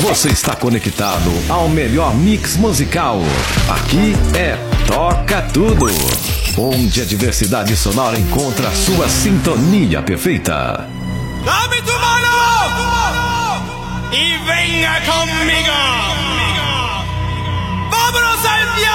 Você está conectado ao melhor mix musical. Aqui é Toca Tudo, onde a diversidade sonora encontra a sua sintonia perfeita. Dame tu mano y venga conmigo. Vámonos al